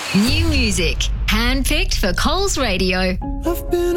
New music, handpicked for Coles Radio. I've been